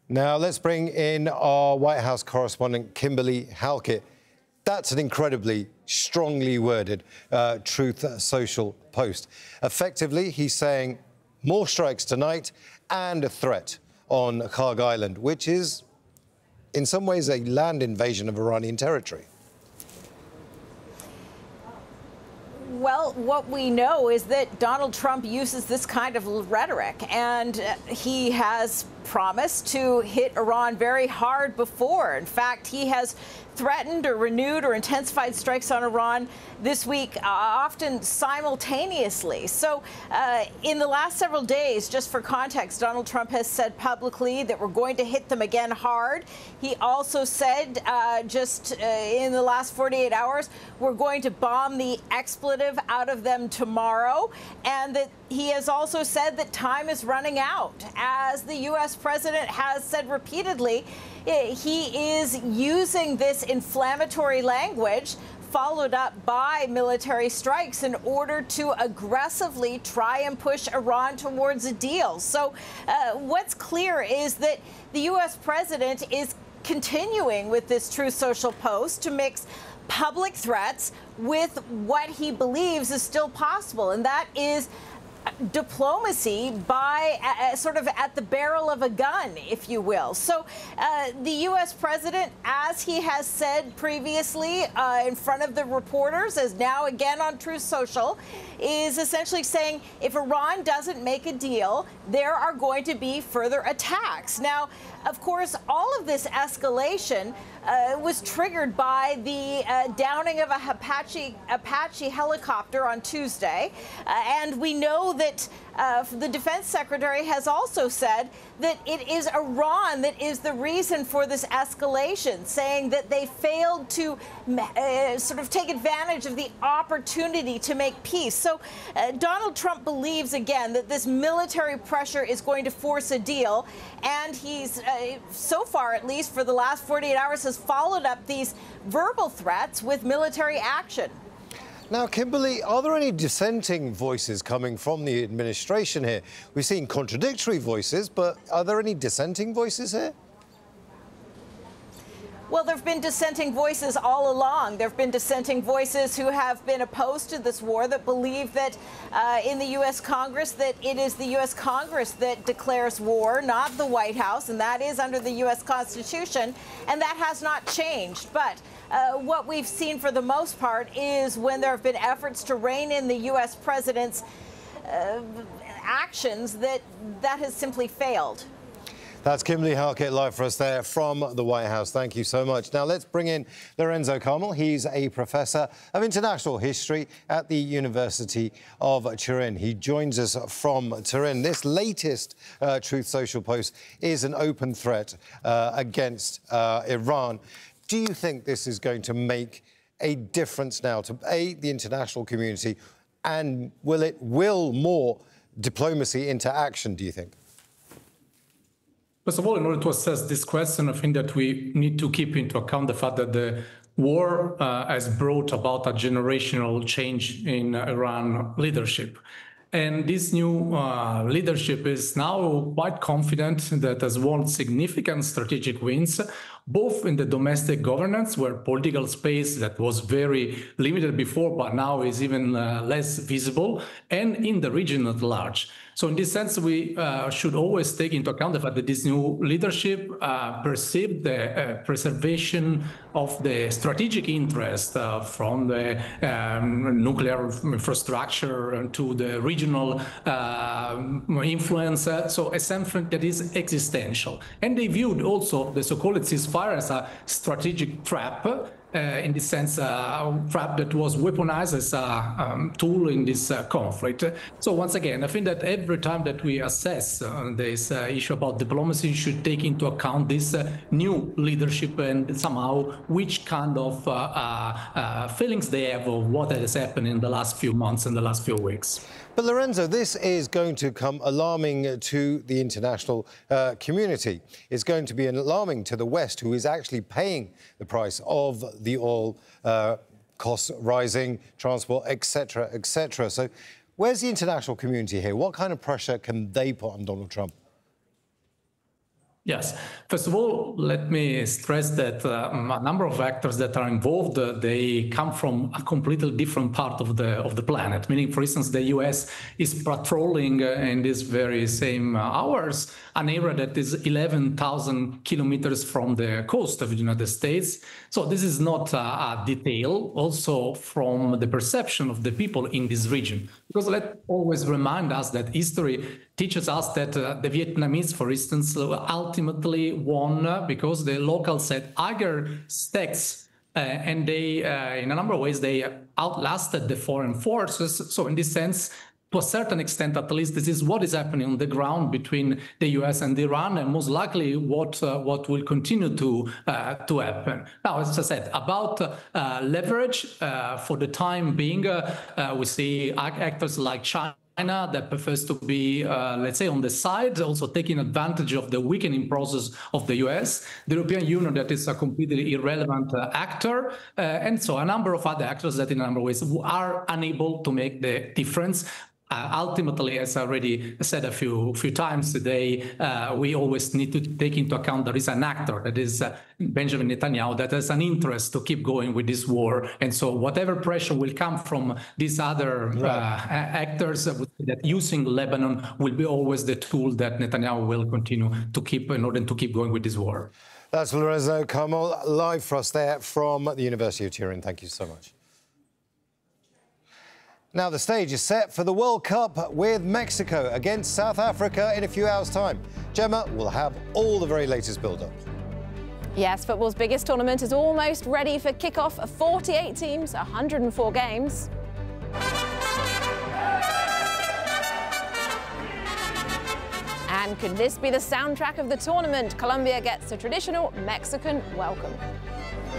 Now, let's bring in our White House correspondent, Kimberly Halkett. That's an incredibly strongly worded Truth Social post. Effectively, he's saying more strikes tonight and a threat on Kharg Island, which is, in some ways, a land invasion of Iranian territory. Well, what we know is that Donald Trump uses this kind of rhetoric, and he has promised to hit Iran very hard before. In fact, he has threatened or renewed or intensified strikes on Iran this week, often simultaneously. So in the last several days, just for context, Donald Trump has said publicly that we're going to hit them again hard. He also said just in the last 48 hours, we're going to bomb the expletive out of them tomorrow, and that he has also said that time is running out. As the U.S. president has said repeatedly, he is using this inflammatory language followed up by military strikes in order to aggressively try and push Iran towards a deal. So what's clear is that the U.S. president is continuing with this Truth Social post to mix public threats with what he believes is still possible, and that is diplomacy by sort of at the barrel of a gun, if you will. So the U.S. president, as he has said previously in front of the reporters, as now again on Truth Social, is essentially saying if Iran doesn't make a deal, there are going to be further attacks. Now, of course, all of this escalation was triggered by the downing of a Apache helicopter on Tuesday. And we know that the defense secretary has also said that it is Iran that is the reason for this escalation, saying that they failed to sort of take advantage of the opportunity to make peace. So Donald Trump believes, again, that this military pressure is going to force a deal. And he's, so far at least for the last 48 hours, has followed up these verbal threats with military action. Now, Kimberly, are there any dissenting voices coming from the administration here? We've seen contradictory voices, but are there any dissenting voices here? Well, there have been dissenting voices all along. There have been dissenting voices who have been opposed to this war, that believe that in the U.S. Congress, that it is the U.S. Congress that declares war, not the White House, and that is under the U.S. Constitution, and that has not changed. But what we've seen for the most part is when there have been efforts to rein in the U.S. president's actions, that has simply failed. That's Kimberly Halkett live for us there from the White House. Thank you so much. Now, let's bring in Lorenzo Carmel. He's a professor of international history at the University of Turin. He joins us from Turin. This latest Truth Social post is an open threat against Iran. Do you think this is going to make a difference now to, A, the international community, and will it will more diplomacy into action, do you think? First of all, in order to assess this question, I think that we need to keep into account the fact that the war has brought about a generational change in Iran leadership. And this new leadership is now quite confident that has won significant strategic wins, both in the domestic governance, where political space that was very limited before, but now is even less visible, and in the region at large. So in this sense, we should always take into account the fact that this new leadership perceived the preservation of the strategic interest from the nuclear infrastructure to the regional influence, so as something that is existential. And they viewed also the so-called ceasefire as a strategic trap, in the sense, a trap that was weaponized as a tool in this conflict. So once again, I think that every time that we assess this issue about diplomacy, should take into account this new leadership and somehow which kind of feelings they have of what has happened in the last few months and the last few weeks. But Lorenzo, this is going to come alarming to the international community. It's going to be alarming to the West, who is actually paying the price of the oil costs rising, transport, etc., etc. So where's the international community here? What kind of pressure can they put on Donald Trump? Yes. First of all, let me stress that a number of actors that are involved, they come from a completely different part of the planet. Meaning, for instance, the U.S. is patrolling in these very same hours an area that is 11,000 kilometers from the coast of the United States. So this is not a detail, also from the perception of the people in this region. Because let's always remind us that history teaches us that the Vietnamese, for instance, ultimately won because the locals had higher stakes and they, in a number of ways, they outlasted the foreign forces. So in this sense, to a certain extent, at least, this is what is happening on the ground between the U.S. and Iran, and most likely what will continue to happen. Now, as I said, about leverage, for the time being, we see actors like China that prefers to be, let's say, on the side, also taking advantage of the weakening process of the US, the European Union that is a completely irrelevant actor, and so a number of other actors that in a number of ways are unable to make the difference. Ultimately, as I already said a few times today, we always need to take into account there is an actor, that is Benjamin Netanyahu, that has an interest to keep going with this war. And so whatever pressure will come from these other actors, that using Lebanon will be always the tool that Netanyahu will continue to keep in order to keep going with this war. That's Lorenzo Carmel, live for us there from the University of Turin. Thank you so much. Now the stage is set for the World Cup with Mexico against South Africa in a few hours' time. Gemma will have all the very latest build-up. Yes, football's biggest tournament is almost ready for kick-off. 48 teams, 104 games. And could this be the soundtrack of the tournament? Colombia gets a traditional Mexican welcome.